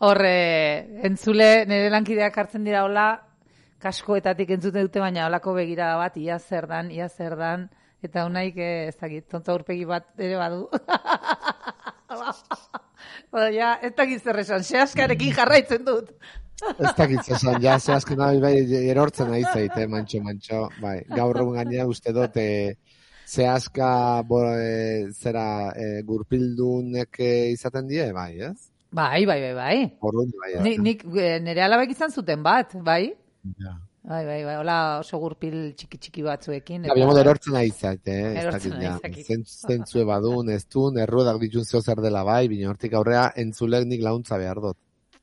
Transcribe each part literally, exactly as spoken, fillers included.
Hor, entzule, nire lankideak hartzen dira hola, kaskoetatik entzute dute, baina holako begirada bat, ia zer dan, ia zer dan, eta unaik, ez dakit, tonto aurpegi bat ere badu. Ja, ez dakit zer esan, sehaskarekin jarraitzen dut. Ez dakit esan, ja, sehaska nahi bai, erortzen nahi zaite, mantxo, mantxo, bai, gaur egun gainera uste dut, e, sehaska, bo, e, zera, e, gurpildunek izaten die, bai, ez? Bai, bai, bai, bai. Orduan, bai, Ni, nik, nire alabek izan zuten bat, bai? Ja. Bai, bai, bai, hola oso gurpil txiki-txiki batzuekin. Eta biamo erortzen nahi zaite, eh? Erortzen nahi zaite. Zentzue badun, ez duen, erruedak ditun zeo zer dela bai, bine hortik aurrea entzulek nik launtza behar dut.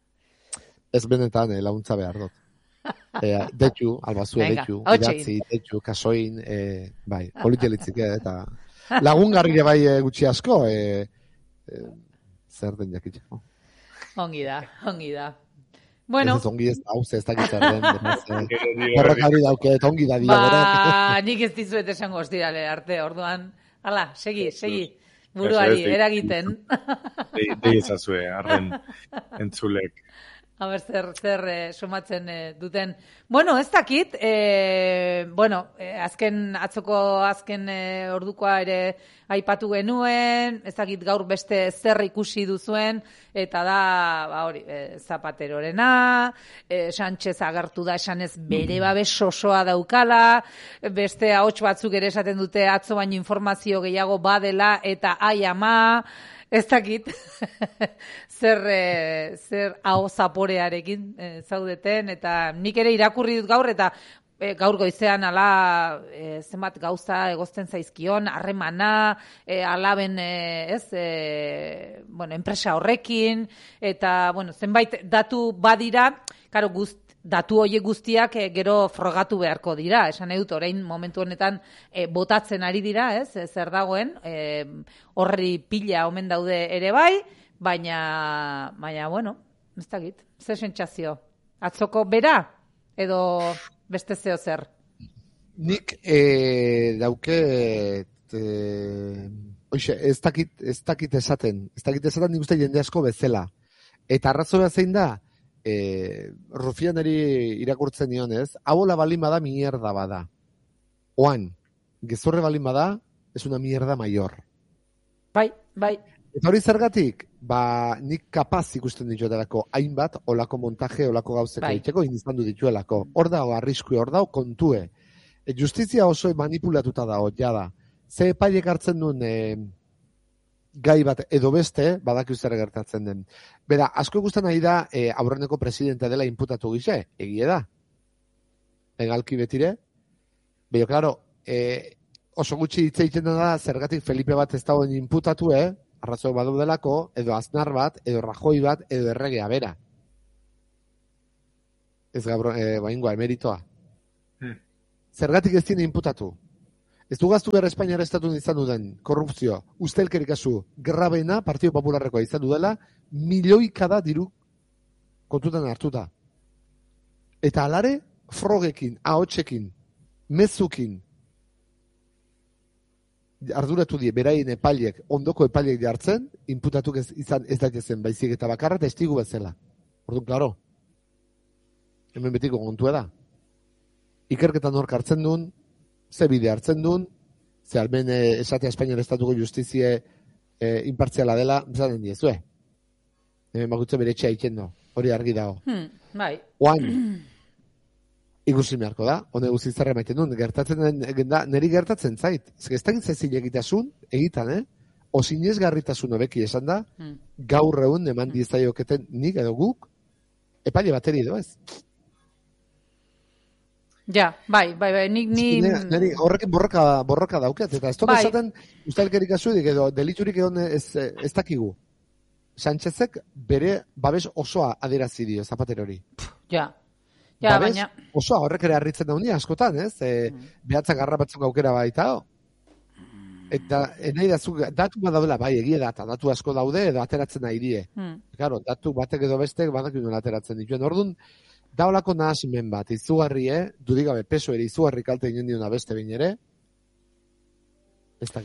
Ez benetan, eh, launtza behar dut. E, detxu, albazue detxu, idatzi, detxu, kasoin, e, bai, politialitzik, eh, eta lagungarri bai e, gutxi asko, e, e, zer den jakitxeko. Ongi da, ongi da. Bueno. Ez ongi ez hau, ez dakit zer den. Horrekari dauke, ongi da dio. Ba, nik ez dizuet esango ostirale arte, orduan. Hala, segi, segi. Buruari, eragiten. Dei ezazue, arren entzulek. Aber, zer, zer eh, somatzen eh, duten. Bueno, ez dakit, eh, bueno, eh, azken, atzoko azken eh, ordukoa ere aipatu genuen, ez dakit gaur beste zer ikusi duzuen, eta da, ba hori, eh, Zapaterorena, eh, Sánchez agertu da esanez bere babes osoa daukala, beste ahots batzuk ere esaten dute atzo baino informazio gehiago badela, eta ai ama, ez dakit, zer, e, zer hau zaporearekin e, zaudeten, eta nik ere irakurri dut gaur, eta e, gaur goizean ala e, zenbat gauza egozten zaizkion, harremana, e, alaben, e, ez, e, bueno, enpresa horrekin, eta, bueno, zenbait datu badira, karo, guzt, datu horiek guztiak e, gero frogatu beharko dira. Esan nahi dut, orain momentu honetan e, botatzen ari dira, ez, e, zer dagoen, e, horri pila omen daude ere bai, baina, baina, bueno, ez dakit, zer sentsazio? Atzoko bera, edo beste zeo zer? Nik e, dauke, e, oixe, ez dakit, ez dakit esaten, ez dakit esaten nik uste jende asko bezala. Eta arrazoa zein da, E, Rufianeri irakurtzen nionez, hau balin bada mierda bada. Oan, gezurre balin bada, ez una mierda mayor. Bai, bai. Eta hori zergatik, ba, nik kapaz ikusten dituetelako hainbat, olako montaje, olako gauzeko bai. Itxeko, indizandu dituelako. Hor dago arriskue, hor dago kontue. E, justizia oso manipulatuta dago, jada. Ze epaiek hartzen duen e, gai bat edo beste, badakiu zer gertatzen den. Bera, asko guztan nahi da, e, aurreneko presidente dela inputatu gise, egie da. Legalki betire. Bero, klaro, e, oso gutxi hitz egiten da, zergatik Felipe bat ez dagoen inputatu, eh? Arrazoi badu delako, edo Aznar bat, edo Rajoy bat, edo erregea bera. Ez gabro, e, baingoa, emeritoa. Hmm. Zergatik ez dien inputatu. Ez du gaztu behar Espainiara estatun izan duden korrupzio, ustelkerik asu, grabena, Partido Popularrekoa izan dudela, milioikada diru kontutan hartuta. Eta alare, frogekin, ahotsekin, mezukin, arduratu die, beraien epailek, ondoko epailek jartzen, inputatuk ez, izan ez daitezen, baizik eta bakarra testigu bezala. Orduan, klaro, hemen betiko kontua da. Ikerketan hor hartzen duen, ze bide hartzen duen, ze almen eh, esatea Espainiar Estatuko justizie eh, impartziala dela, zaten diezue. Hemen bakutze bere etxea ikendo, hori argi dago. Hmm, bai. Oan, ikusi beharko da, hone guzti zerra maiten duen, gertatzen da, niri gertatzen zait. Ez dakit zezile egitasun, egitan, eh? Osinezgarritasun hobeki esan da, hmm. gaur egun eman diezaioketen nik edo guk, epaile bateri edo ez. Ja, bai, bai, bai, nik ni... Neri horrekin borroka, borroka dauket, eta ez toka bai. Esaten ustelkerik asudik edo deliturik egon ez, ez dakigu. Sánchezek bere babes osoa adierazi dio Zapaterori. Ja, ja, babes baina... osoa horrek ere harritzen daunia askotan, ez? E, mm. Behatzak garrapatzuk aukera baita, eta nahi da zu, datu bat daudela, bai, egie da, eta datu asko daude edo ateratzen nahi die. Mm. Claro, datu batek edo bestek badakiu nola ateratzen dituen. Orduan, daolako nahasimen bat, izugarri, eh? Dudigabe, peso ere izugarri kalte inen diona beste bain ere, ez dakit.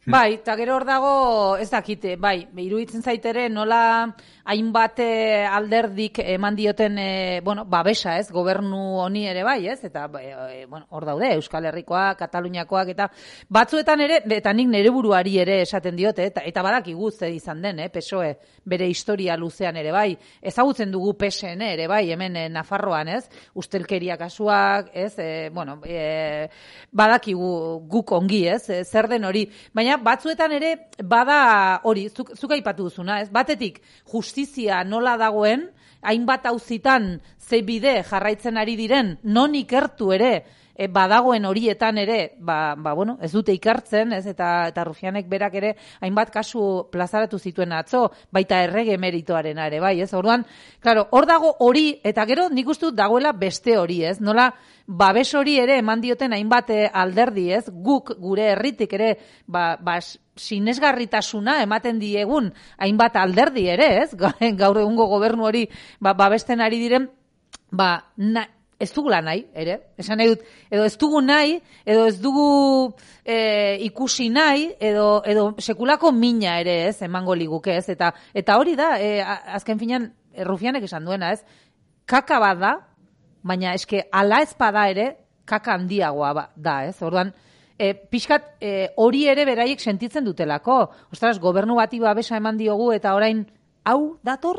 Bai, eta gero hor dago, ez dakite, bai, iruditzen zaitere nola hainbat alderdik eman dioten, e, bueno, babesa, ez, gobernu honi ere bai, ez, eta, e, bueno, hor daude, Euskal Herrikoak, Kataluniakoak, eta batzuetan ere, eta nik nere buruari ere esaten diote, eta, eta badakigu ze izan den, eh, P S O E, bere historia luzean ere bai, ezagutzen dugu P S N ere bai, hemen e, Nafarroan, ez, ustelkeria kasuak, ez, e, bueno, e, badakigu guk ongi, ez, e, zer den hori, baina batzuetan ere bada hori, zuk, zuk aipatu duzuna, ez? Batetik justizia nola dagoen, hainbat auzitan ze bide jarraitzen ari diren, non ikertu ere, e, badagoen horietan ere, ba, ba, bueno, ez dute ikertzen, ez? Eta, eta Rufianek berak ere hainbat kasu plazaratu zituen atzo, baita errege meritoaren ere, bai, ez? Orduan, claro, hor dago hori, eta gero nik uste dut dagoela beste hori, ez? Nola, babes hori ere eman dioten hainbat alderdi, ez? Guk gure herritik ere ba, ba sinesgarritasuna ematen diegun hainbat alderdi ere, ez? Gaur egungo gobernu hori ba, babesten ari diren, ba na, ez dugula nahi, ere? Esan nahi dut, edo ez dugu nahi, edo ez dugu e, ikusi nahi, edo, edo sekulako mina ere, ez? Emango liguke, ez? Eta, eta hori da, e, azken finean, Rufianek esan duena, ez? Kaka bat da, baina eske ala ezpada ere kaka handiagoa ba, da, ez? Orduan, e, pixkat e, hori ere beraiek sentitzen dutelako. Ostras, gobernu bati babesa eman diogu eta orain hau dator?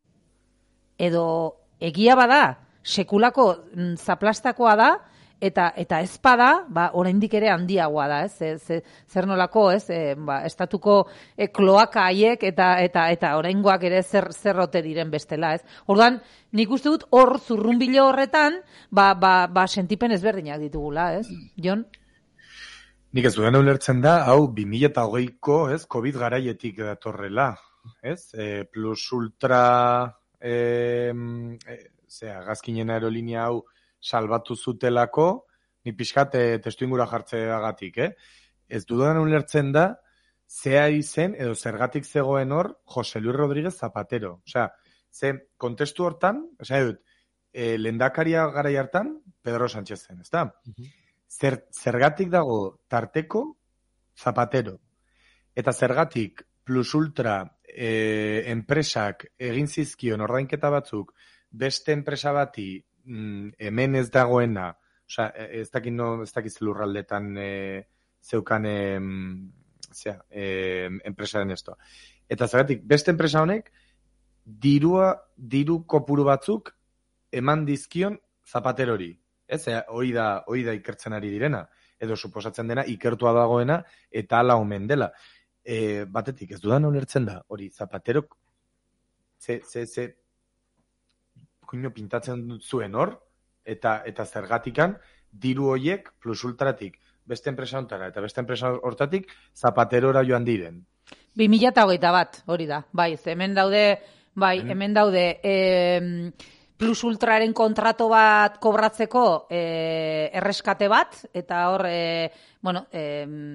Edo egia bada, sekulako mm, zaplastakoa da, eta eta ezpada, ba, oraindik ere handiagoa da, ez? Ze, ze, zer nolako, ez? E, ba, estatuko e, kloaka haiek eta eta eta oraingoak ere zer zerrote diren bestela, ez? Orduan, nik uste dut hor zurrunbilo horretan, ba, ba, ba sentipen ezberdinak ditugula, ez? Jon? Nik ez dudan ulertzen da, hau bi mila hogeiko, ez, COVID garaietik datorrela, ez? E, plus ultra, e, e, zera, gazkinen aerolinea hau salbatu zutelako, ni pixkat e, testu ingura jartzeagatik, eh? Ez dudan ulertzen da, zea izen, edo zergatik zegoen hor, Jose Luis Rodríguez Zapatero. Osea, ze kontestu hortan, osea, dut, e, lehendakaria garai hartan, Pedro Sánchez zen, ezta? Uh-huh. Zer, zergatik dago tarteko Zapatero. Eta zergatik plus ultra e, enpresak egin zizkion ordainketa batzuk beste enpresa bati mm, hemen ez dagoena, osea, ez dakit no, ez dakit lurraldetan e, zeukan e, zera, e, enpresaren estoa. Eta zergatik beste enpresa honek dirua, diru kopuru batzuk eman dizkion Zapaterori. Ez, hori da, hori da ikertzen ari direna, edo suposatzen dena ikertua dagoena eta hala omen dela. E, batetik, ez dudan ulertzen da, hori Zapaterok ze, ze, ze kuino pintatzen zuen hor, eta eta zergatikan diru hoiek plus ultratik beste enpresa hontara eta beste enpresa hortatik Zapaterora joan diren. bi mila hogeita bat, hori da, bai, hemen daude, bai, hemen daude, eh, plus ultraren kontrato bat kobratzeko eh, erreskate bat, eta hor, eh, bueno, eh,